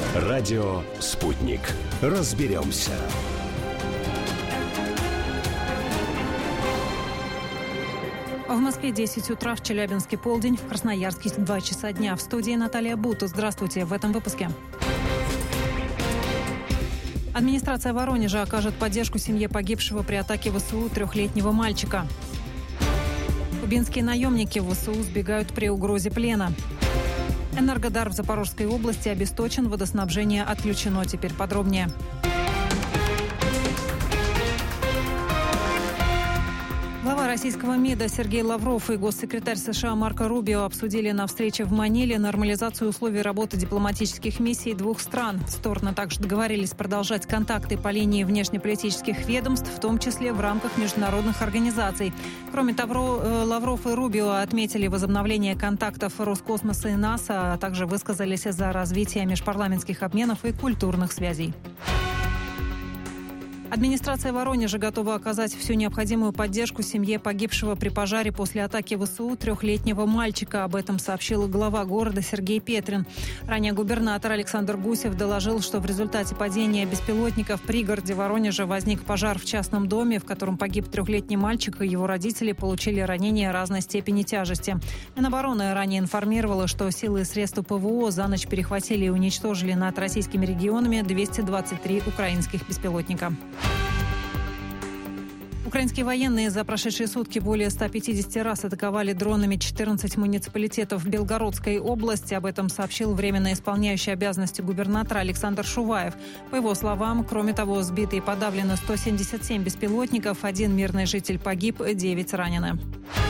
Радио «Спутник». Разберемся. В Москве 10 утра, в Челябинске полдень, в Красноярске 2 часа дня. В студии Наталья Бута. Здравствуйте в этом выпуске. Администрация Воронежа окажет поддержку семье погибшего при атаке ВСУ 3-летнего мальчика. Кубинские наемники в ВСУ сбегают при угрозе плена. Энергодар в Запорожской области обесточен, водоснабжение отключено. Теперь подробнее. Глава российского МИДа Сергей Лавров и госсекретарь США Марко Рубио обсудили на встрече в Маниле нормализацию условий работы дипломатических миссий двух стран. Стороны также договорились продолжать контакты по линии внешнеполитических ведомств, в том числе в рамках международных организаций. Кроме того, Лавров и Рубио отметили возобновление контактов Роскосмоса и НАСА, а также высказались за развитие межпарламентских обменов и культурных связей. Администрация Воронежа готова оказать всю необходимую поддержку семье погибшего при пожаре после атаки ВСУ 3-летнего мальчика. Об этом сообщил глава города Сергей Петрин. Ранее губернатор Александр Гусев доложил, что в результате падения беспилотников в пригороде Воронежа возник пожар в частном доме, в котором погиб 3-летний мальчик, и его родители получили ранения разной степени тяжести. Минобороны ранее информировала, что силы и средства ПВО за ночь перехватили и уничтожили над российскими регионами 223 украинских беспилотника. Украинские военные за прошедшие сутки более 150 раз атаковали дронами 14 муниципалитетов в Белгородской области. Об этом сообщил временно исполняющий обязанности губернатора Александр Шуваев. По его словам, кроме того, сбиты и подавлены 177 беспилотников, 1 мирный житель погиб, 9 ранены.